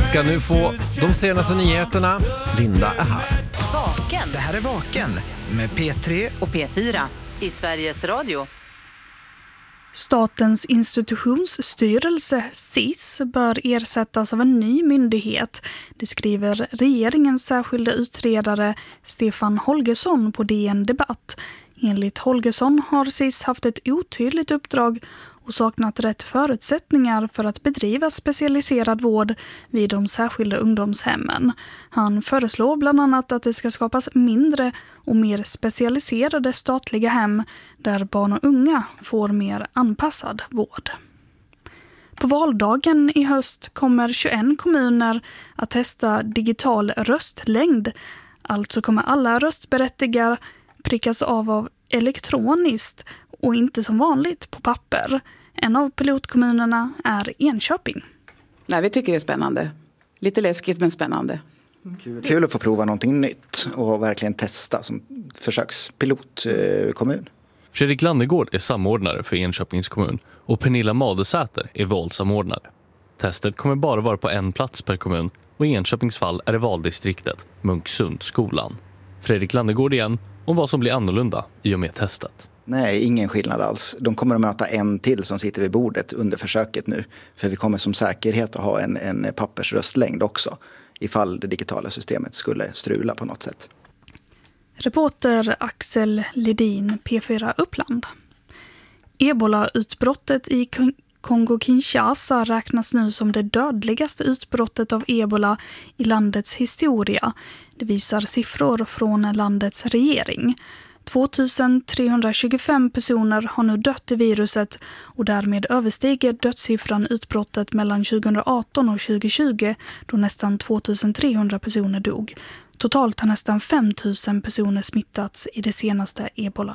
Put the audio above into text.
Ska nu få de senaste nyheterna. Linda är här. Vaken. Det här är Vaken med P3 och P4 i Sveriges Radio. Statens institutionsstyrelse, SIS, bör ersättas av en ny myndighet. Det skriver regeringens särskilda utredare Stefan Holgersson på DN Debatt. Enligt Holgersson har SIS haft ett otydligt uppdrag och saknat rätt förutsättningar för att bedriva specialiserad vård vid de särskilda ungdomshemmen. Han föreslår bland annat att det ska skapas mindre och mer specialiserade statliga hem där barn och unga får mer anpassad vård. På valdagen i höst kommer 21 kommuner att testa digital röstlängd. Alltså kommer alla röstberättigade prickas av elektroniskt och inte som vanligt på papper. En av pilotkommunerna är Enköping. Nej, vi tycker det är spännande. Lite läskigt men spännande. Kul att få prova någonting nytt och verkligen testa som försökspilotkommun. Fredrik Landegård är samordnare för Enköpings kommun och Pernilla Madesäter är valsamordnare. Testet kommer bara vara på en plats per kommun och i Enköpings fall är det valdistriktet Munksundskolan. Fredrik Landegård igen om vad som blir annorlunda i och med testet. Nej, ingen skillnad alls. De kommer att möta en till som sitter vid bordet under försöket nu. För vi kommer som säkerhet att ha en pappersröstlängd också. Ifall det digitala systemet skulle strula på något sätt. Reporter Axel Ledin, P4 Uppland. Ebola-utbrottet i Kongo-Kinshasa räknas nu som det dödligaste utbrottet av ebola i landets historia. Det visar siffror från landets regering. 2325 personer har nu dött i viruset och därmed överstiger dödssiffran utbrottet mellan 2018 och 2020 då nästan 2300 personer dog. Totalt har nästan 5000 personer smittats i det senaste ebola